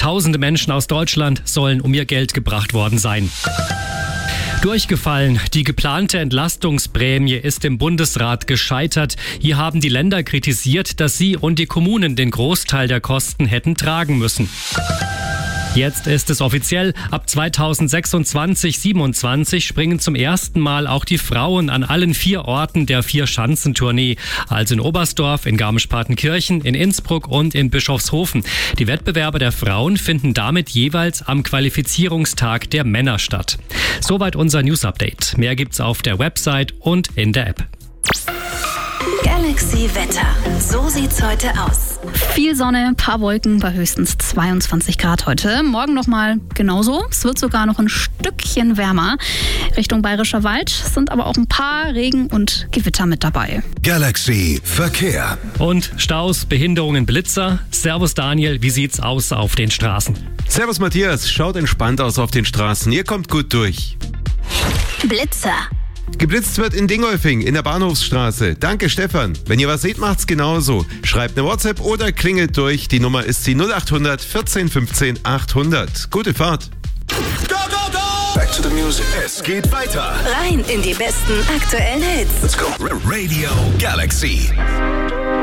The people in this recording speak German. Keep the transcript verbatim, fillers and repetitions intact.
Tausende Menschen aus Deutschland sollen um ihr Geld gebracht worden sein. Durchgefallen. Die geplante Entlastungsprämie ist im Bundesrat gescheitert. Hier haben die Länder kritisiert, dass sie und die Kommunen den Großteil der Kosten hätten tragen müssen. Jetzt ist es offiziell. Ab zweitausendsechsundzwanzig siebenundzwanzig springen zum ersten Mal auch die Frauen an allen vier Orten der Vier-Schanzentournee. Also in Oberstdorf, in Garmisch-Partenkirchen, in Innsbruck und in Bischofshofen. Die Wettbewerbe der Frauen finden damit jeweils am Qualifizierungstag der Männer statt. Soweit unser News-Update. Mehr gibt's auf der Website und in der App. Galaxy Wetter. So sieht's heute aus. Viel Sonne, paar Wolken bei höchstens zweiundzwanzig Grad heute. Morgen nochmal genauso. Es wird sogar noch ein Stückchen wärmer. Richtung Bayerischer Wald sind aber auch ein paar Regen- und Gewitter mit dabei. Galaxy Verkehr. Und Staus, Behinderungen, Blitzer. Servus Daniel, wie sieht's aus auf den Straßen? Servus Matthias, schaut entspannt aus auf den Straßen. Ihr kommt gut durch. Blitzer. Geblitzt wird in Dingolfing in der Bahnhofsstraße. Danke Stefan. Wenn ihr was seht, macht's genauso. Schreibt eine WhatsApp oder klingelt durch. Die Nummer ist die null acht hundert vierzehn fünfzehn achthundert. Gute Fahrt. Go, go, go! Back to the music. Es geht weiter. Rein in die besten aktuellen Hits. Let's go. Radio Galaxy.